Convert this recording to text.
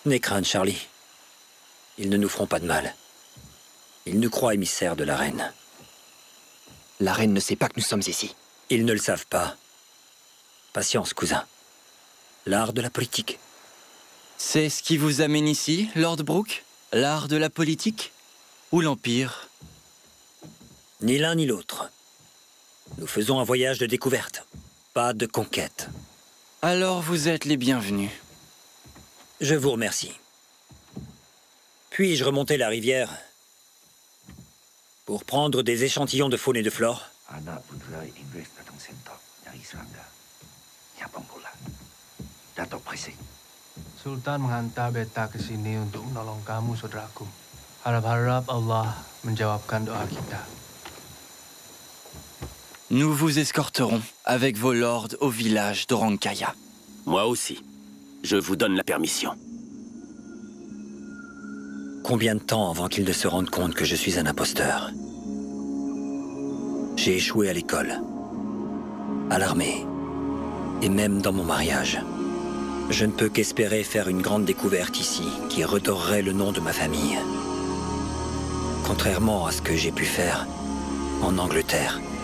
N'aie crainte, Charlie. Ils ne nous feront pas de mal. Ils nous croient émissaires de la reine. La reine ne sait pas que nous sommes ici. Ils ne le savent pas. Patience, cousin. L'art de la politique. C'est ce qui vous amène ici, Lord Brooke? L'art de la politique? Ou l'Empire? Ni l'un ni l'autre. Nous faisons un voyage de découverte, pas de conquête. Alors vous êtes les bienvenus. Je vous remercie. Puis-je remonter la rivière pour prendre des échantillons de faune et de flore? Anak putera Inggris datang sentok nyari serangga. Siapa pula? Datuk pressé. Sultan menghantar beta ke sini untuk menolong kamu, saudaraku. Harap-harap Allah menjawabkan doa kita. Nous vous escorterons avec vos lords au village d'Orankaya. Moi aussi. Je vous donne la permission. Combien de temps avant qu'ils ne se rendent compte que je suis un imposteur? J'ai échoué à l'école, à l'armée, et même dans mon mariage. Je ne peux qu'espérer faire une grande découverte ici, qui redorerait le nom de ma famille. Contrairement à ce que j'ai pu faire en Angleterre.